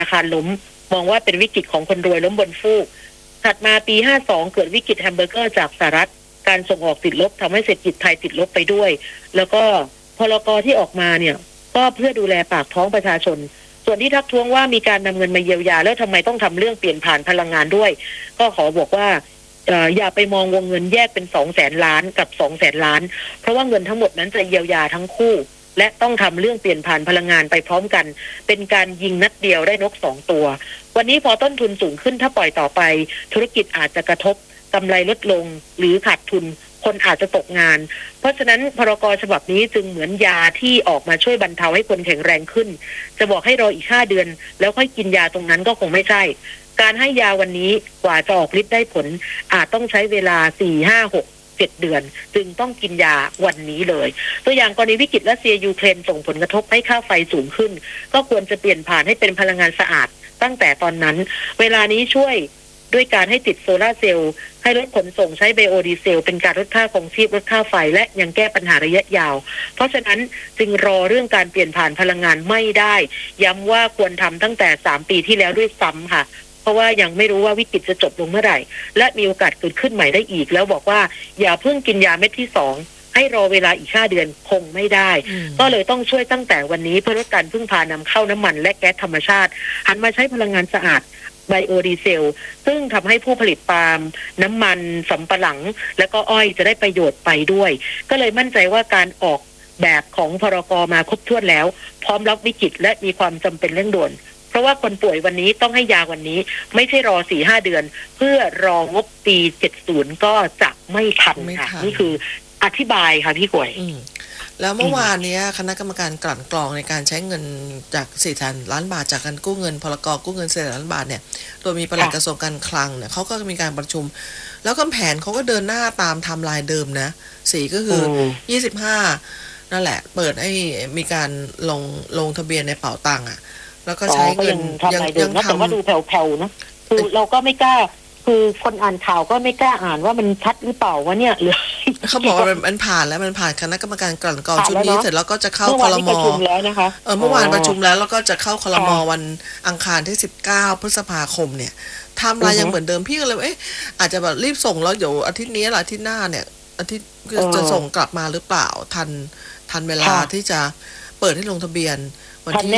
อาคารล้มมองว่าเป็นวิกฤตของคนรวยล้มบนฟูกถัดมาปี52เกิดวิกฤตแฮมเบอร์เกอร์จากสหรัฐการส่งออกติดลบทำให้เศรษฐกิจไทยติดลบไปด้วยแล้วก็พรก.ที่ออกมาเนี่ยก็เพื่อดูแลปากท้องประชาชนส่วนที่ทักท้วงว่ามีการนำเงินมาเยียวยาแล้วทำไมต้องทำเรื่องเปลี่ยนผ่านพลังงานด้วยก็ขอบอกว่าอย่าไปมองวงเงินแยกเป็น200,000 ล้านกับ200,000 ล้านเพราะว่าเงินทั้งหมดนั้นจะเยียวยาทั้งคู่และต้องทำเรื่องเปลี่ยนผ่านพลังงานไปพร้อมกันเป็นการยิงนัดเดียวได้นก2 ตัววันนี้พอต้นทุนสูงขึ้นถ้าปล่อยต่อไปธุรกิจอาจจะกระทบกำไรลดลงหรือขาดทุนคนอาจจะตกงานเพราะฉะนั้นพรก.ฉบับนี้จึงเหมือนยาที่ออกมาช่วยบรรเทาให้คนแข็งแรงขึ้นจะบอกให้รออีก5 เดือนแล้วค่อยกินยาตรงนั้นก็คงไม่ใช่การให้ยาวันนี้กว่าจะออกฤทธิ์ได้ผลอาจต้องใช้เวลา4 5 6 7 เดือนจึงต้องกินยาวันนี้เลยตัวอย่างกรณีวิกฤตรัสเซียยูเครนส่งผลกระทบให้ค่าไฟสูงขึ้นก็ควรจะเปลี่ยนผ่านให้เป็นพลังงานสะอาดตั้งแต่ตอนนั้นเวลานี้ช่วยด้วยการให้ติดโซลาร์เซลล์ให้รถขนส่งใช้ไบโอดีเซลเป็นการลดค่าครองชีพลดค่าไฟและยังแก้ปัญหาระยะยาวเพราะฉะนั้นจึงรอเรื่องการเปลี่ยนผ่านพลังงานไม่ได้ย้ำว่าควรทำตั้งแต่3 ปีที่แล้วด้วยซ้ำค่ะเพราะว่ายังไม่รู้ว่าวิกฤตจะจบลงเมื่อไหร่และมีโอกาสเกิดขึ้นใหม่ได้อีกแล้วบอกว่าอย่าเพิ่งกินยาเม็ดที่2ให้รอเวลาอีก5 เดือนคงไม่ได้ก็เลยต้องช่วยตั้งแต่วันนี้เพื่อลดการพึ่งพานำเข้าน้ำมันและแก๊สธรรมชาติหันมาใช้พลังงานสะอาดไบโอดีเซลซึ่งทำให้ผู้ผลิตปาล์มน้ำมันสำปะหลังและก็อ้อยจะได้ประโยชน์ไปด้วยก็เลยมั่นใจว่าการออกแบบของพรก.มาครบถ้วนแล้วพร้อมรับวิกฤตและมีความจำเป็นเร่งด่วนเพราะว่าคนป่วยวันนี้ต้องให้ยาวันนี้ไม่ใช่รอ 4-5 เดือนเพื่อรองบปี70ก็จะไม่ทันค่ะนี่คืออธิบายค่ะพี่กวยแล้วเมื่อวานนี้คณะกรรมการกลั่นกรองในการใช้เงินจาก4,000 ล้านบาทจากการกู้เงินพรก.กู้เงิน4,000 ล้านบาทเนี่ยโดยมีปลัดกระทรวงการคลังเนี่ยเขาก็มีการประชุมแล้วก็แผนเขาก็เดินหน้าตามไทม์ไลน์เดิมนะ4ก็คือ25นั่นแหละเปิดให้มีการลงทะเบียนในเป๋าตังค์อ่ะแล้วก็ใช้เงินยังทำแต่ว่าดูแผ่วๆนะคือเราก็ไม่กล้าคือคนอ่านข่าวก็ไม่กล้าอ่านว่ามันชัดหรือเปล่าวะเนี่ยหรือเขาบอกว่ามันผ่านแล้วมันผ่านคณะกรรมการกลั่นกรองชุดนี้เสร็จแล้วก็จะเข้าครม.เมื่อวานประชุมแล้วก็จะเข้าครม.วันอังคารที่19 พฤษภาคมเนี่ยไทม์ไลน์ยังเหมือนเดิมพี่ก็เลยอาจจะแบบรีบส่งแล้วเดี๋ยวอาทิตย์นี้หรืออาทิตย์หน้าเนี่ยอาทิตย์จะส่งกลับมาหรือเปล่าทันเวลาที่จะเปิดให้ลงทะเบียนวันที่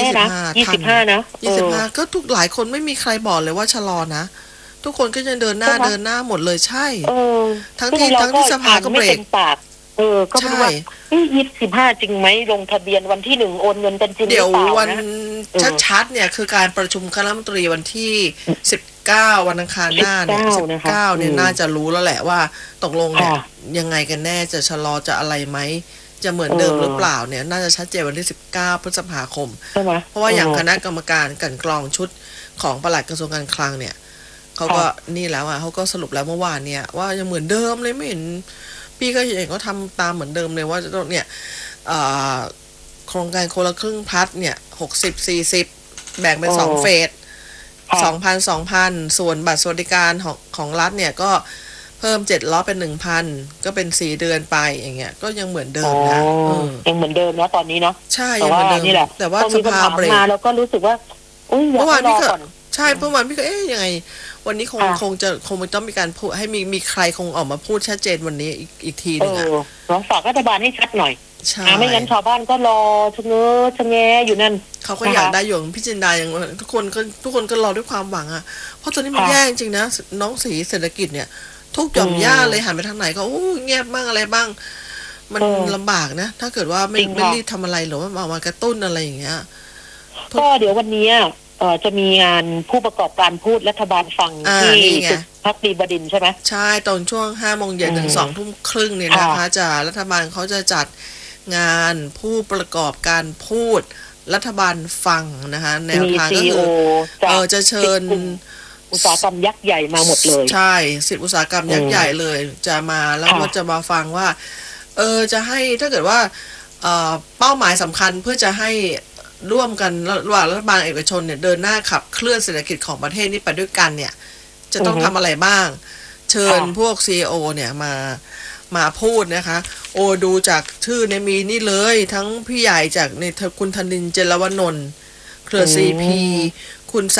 25นะ 25ก็ทุกหลายคนไม่มีใครบอกเลยว่าชะลอนะทุกคนก็ยังเดินหน้าหมดเลยใช่ทั้งที่สภาก็เบรกก็ไม่รู้ว่า25จริงไหมลงทะเบียนวันที่1โอนเงินกันจริงหรือเปล่านะเดี๋ยววันชัดๆเนี่ยคือการประชุมคณะรัฐมนตรีวันที่19วันอังคารหน้าเนี่ย19เนี่ยน่าจะรู้แล้วแหละว่าตกลงเนี่ยยังไงกันแน่จะชะลอจะอะไรไหมจะเหมือนเดิมหรือเปล่าเนี่ยน่าจะชัดเจนวันที่19 พฤษภาคมเพราะว่าอย่างคณะกรรมการกลั่นกรองชุดของปลัดกระทรวงการคลังเนี่ยเขาก็นี่แล้วเขาก็สรุปแล้วเมื่อวานเนี่ยว่ายังเหมือนเดิมเลยไม่เห็นพี่ก็เห็นเขาทำตามเหมือนเดิมเลยว่าเนี่ยโครงการคนละครึ่งพัดเนี่ย60-40แบ่งเป็น2เฟส2,000 ส่วนบัตรสวัสดิการของรัฐเนี่ยก็เพิ่ม700เป็น 1,000 ก็เป็น4 เดือนไปอย่างเงี้ยก็ยังเหมือนเดิมนะยังเหมือนเดิมนะตอนนี้เนาะใช่ยังเหมือนเดิมแต่ว่าสภาเบรกมาแล้วก็รู้สึกว่าเมื่อวานพี่ก็ใช่เมื่อวานพี่ก็ยังไงวันนี้คงต้องมีการพูดให้มีใครคงออกมาพูดชัดเจนวันนี้อีกทีนึงลองฝากรัฐบาลให้ชัดหน่อยไม่งั้นชาวบ้านก็รอชะแงอยู่นั่นเขาก็อยากได้อยู่พี่จินดาอย่างทุกคนก็รอด้วยความหวังอ่ะเพราะตอนนี้มันแย่จริงๆนะน้องสีเศรษฐกิจเนี่ยทุกหย่อมย่าเลยหันไปทางไหนก็เงียบบ้างอะไรบ้างมันลำบากนะถ้าเกิดว่าไม่รีบทำอะไรหรือว่ามากระตุ้นอะไรอย่างเงี้ยก็เดี๋ยววันนี้จะมีงานผู้ประกอบการพูดรัฐบาลฟังที่พักดีบดินใช่ไหมใช่ตอนช่วง5 โมงเย็นถึง2 ทุ่มครึ่งเนี่ยนะคะรัฐบาลเขาจะจัดงานผู้ประกอบการพูดรัฐบาลฟังนะคะแนวทางก็คือจะเชิญอุตสาหกรรมยักษ์ใหญ่มาหมดเลยใช่10 อุตสาหกรรมยักษ์ใหญ่เลยจะมาแล้วก็จะมาฟังว่าจะให้ถ้าเกิดว่าเป้าหมายสำคัญเพื่อจะให้ร่วมกันระหว่างรัฐบาลเอกชนเนี่ยเดินหน้าขับเคลื่อนเศรษฐกิจของประเทศนี้ไปด้วยกันเนี่ยจะต้องทำอะไรบ้างเชิญพวก CEO เนี่ยมาพูดนะคะดูจากชื่อเนี่ยมีนี่เลยทั้งพี่ใหญ่จากในคุณธนินทร์ เจรวนนท์เครือ CP คุณ